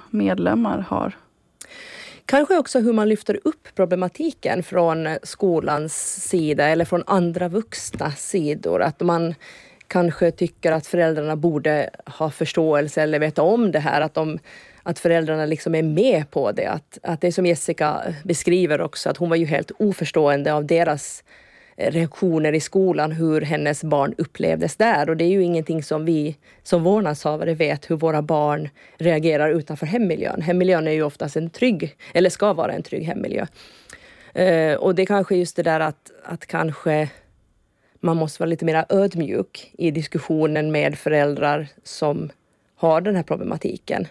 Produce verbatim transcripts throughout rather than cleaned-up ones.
medlemmar har. Kanske också hur man lyfter upp problematiken från skolans sida eller från andra vuxna sidor. Att man kanske tycker att föräldrarna borde ha förståelse eller veta om det här. Att, de, att föräldrarna liksom är med på det. Att, att det som Jessica beskriver också, att hon var ju helt oförstående av deras reaktioner i skolan, hur hennes barn upplevdes där. Och det är ju ingenting som vi som vårdnadshavare vet, hur våra barn reagerar utanför hemmiljön. Hemmiljön är ju oftast en trygg, eller ska vara en trygg hemmiljö. Uh, och det är kanske just det där att, att kanske man måste vara lite mer ödmjuk i diskussionen med föräldrar som har den här problematiken.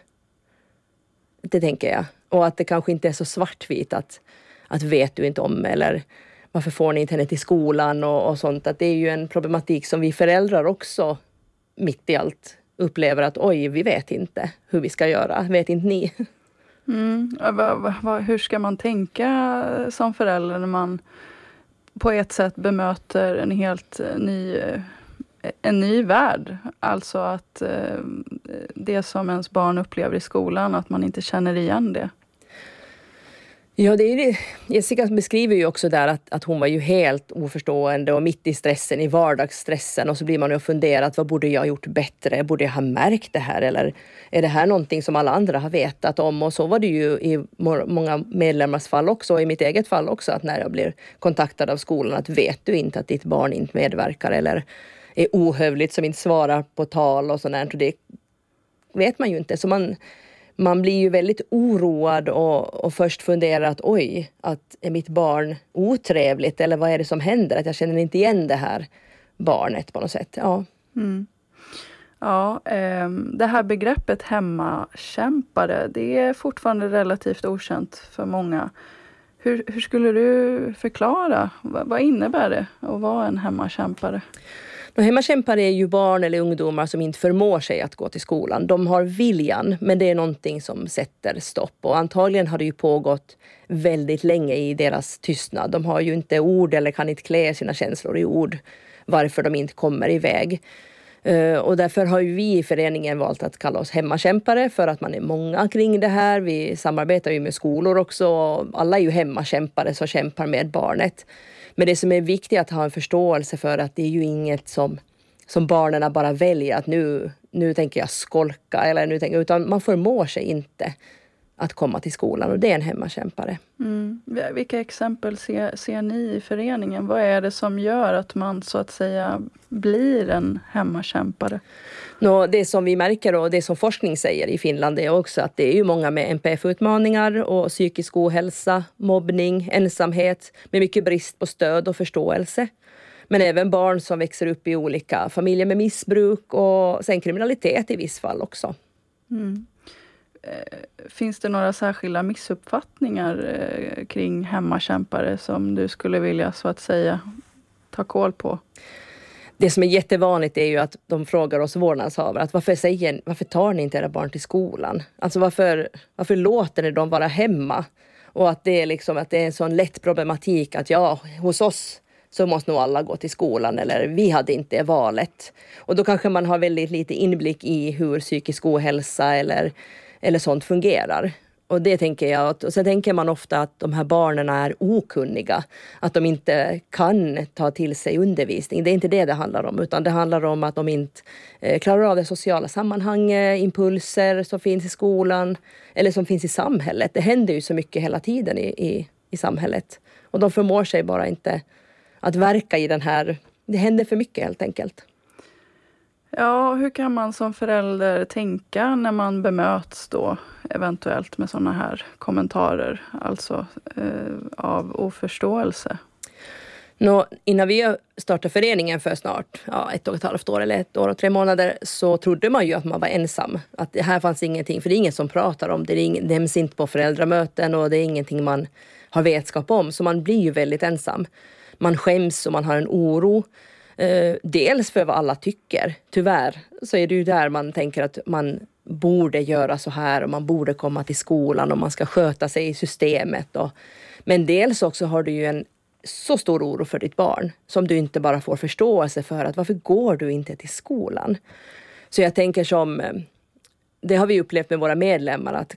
Det tänker jag. Och att det kanske inte är så svartvitt att, att vet du inte om eller varför får ni inte henne till skolan och, och sånt. Att det är ju en problematik som vi föräldrar också mitt i allt upplever att oj, vi vet inte hur vi ska göra. Vet inte ni? Mm. Va, va, va, hur ska man tänka som förälder när man på ett sätt bemöter en helt ny, en ny värld? Alltså att eh, det som ens barn upplever i skolan, att man inte känner igen det. Ja, det är det. Jessica beskriver ju också där att, att hon var ju helt oförstående och mitt i stressen, i vardagsstressen. Och så blir man ju och funderat, vad borde jag ha gjort bättre? Borde jag ha märkt det här? Eller är det här någonting som alla andra har vetat om? Och så var det ju i många medlemmars fall också, och i mitt eget fall också, att när jag blir kontaktad av skolan, att vet du inte att ditt barn inte medverkar eller är ohövligt som inte svarar på tal och sådär. Det vet man ju inte. Så man... Man blir ju väldigt oroad och, och först funderar att oj, att är mitt barn otrevligt eller vad är det som händer? Att jag känner inte igen det här barnet på något sätt. Ja, mm. ja eh, det här begreppet hemmakämpare, det är fortfarande relativt okänt för många. Hur, hur skulle du förklara? V- vad innebär det att vara en hemmakämpare? De hemmakämpare är ju barn eller ungdomar som inte förmår sig att gå till skolan. De har viljan, men det är någonting som sätter stopp. Och antagligen har det ju pågått väldigt länge i deras tystnad. De har ju inte ord eller kan inte klä sina känslor i ord varför de inte kommer iväg. Och därför har ju vi i föreningen valt att kalla oss hemmakämpare för att man är många kring det här. Vi samarbetar ju med skolor också. Alla är ju hemmakämpare som kämpar med barnet. Men det som är viktigt att ha en förståelse för att det är ju inget som, som barnen bara väljer att nu, nu tänker jag skolka eller nu tänker, utan man förmår sig inte att komma till skolan och det är en hemmakämpare. Mm. Vilka exempel ser, ser ni i föreningen? Vad är det som gör att man så att säga blir en hemmakämpare? Nå, det som vi märker och det som forskning säger i Finland är också att det är ju många med N P F-utmaningar och psykisk ohälsa, mobbning, ensamhet med mycket brist på stöd och förståelse. Men även barn som växer upp i olika familjer med missbruk och sen kriminalitet i viss fall också. Mm. Finns det några särskilda missuppfattningar kring hemmakämpare som du skulle vilja så att säga ta koll på? Det som är jättevanligt är ju att de frågar oss vårdnadshavare att varför, säger, varför tar ni inte era barn till skolan? Alltså varför, varför låter ni dem vara hemma? Och att det är liksom att det är en sån lätt problematik att ja, hos oss så måste nog alla gå till skolan eller vi hade inte valet. Och då kanske man har väldigt lite inblick i hur psykisk ohälsa eller, eller sånt fungerar. Och det tänker jag. Och sen tänker man ofta att de här barnen är okunniga. Att de inte kan ta till sig undervisning. Det är inte det det handlar om. Utan det handlar om att de inte eh, klarar av det sociala sammanhanget. Impulser som finns i skolan. Eller som finns i samhället. Det händer ju så mycket hela tiden i, i, i samhället. Och de förmår sig bara inte att verka i den här. Det händer för mycket helt enkelt. Ja, hur kan man som förälder tänka när man bemöts då eventuellt med sådana här kommentarer, alltså eh, av oförståelse? Nå, innan vi startade föreningen för snart ja, ett och ett halvt år eller ett år och tre månader så trodde man ju att man var ensam. Att det här fanns ingenting, för det är ingen som pratar om det. Det, är ingen, det nämns inte på föräldramöten och det är ingenting man har vetskap om. Så man blir ju väldigt ensam. Man skäms och man har en oro. Eh, dels för vad alla tycker. Tyvärr så är det ju där man tänker att man borde göra så här och man borde komma till skolan och man ska sköta sig i systemet. Och, men dels också har du ju en så stor oro för ditt barn som du inte bara får förståelse för att varför går du inte till skolan? Så jag tänker som, det har vi upplevt med våra medlemmar att